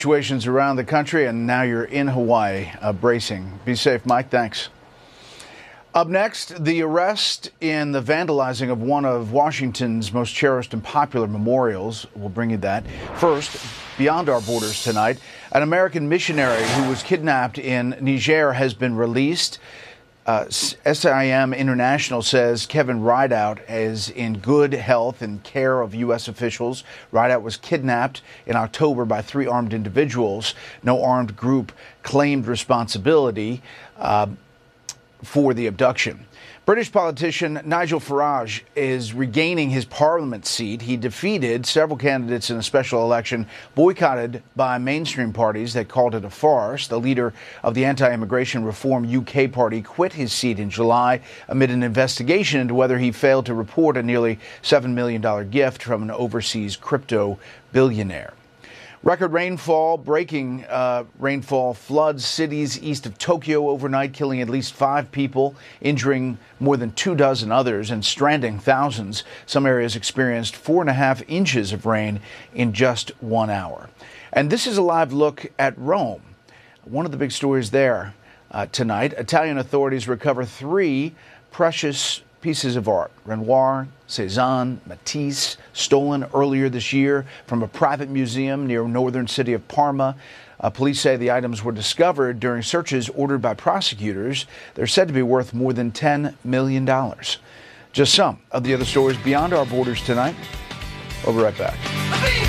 Situations around the country, and now you're in Hawaii, bracing. Be safe, Mike. Thanks. Up next, the arrest in the vandalizing of one of Washington's most cherished and popular memorials. We'll bring you that. First, beyond our borders tonight, an American missionary who was kidnapped in Niger has been released. SIM International says Kevin Rideout is in good health and care of U.S. officials. Rideout was kidnapped in October by 3 armed individuals. No armed group claimed responsibility for the abduction. British politician Nigel Farage is regaining his parliament seat. He defeated several candidates in a special election boycotted by mainstream parties that called it a farce. The leader of the anti-immigration reform UK party quit his seat in July amid an investigation into whether he failed to report a nearly $7 million gift from an overseas crypto billionaire. Record rainfall, breaking rainfall floods cities east of Tokyo overnight, killing at least 5 people, injuring more than 24 others, and stranding thousands. Some areas experienced 4.5 inches of rain in just 1 hour. And this is a live look at Rome. One of the big stories there tonight. Italian authorities recover 3 precious pieces of art. Renoir, Cezanne, Matisse, stolen earlier this year from a private museum near northern city of Parma. Police say the items were discovered during searches ordered by prosecutors. They're said to be worth more than $10 million. Just some of the other stories beyond our borders tonight. We'll be right back.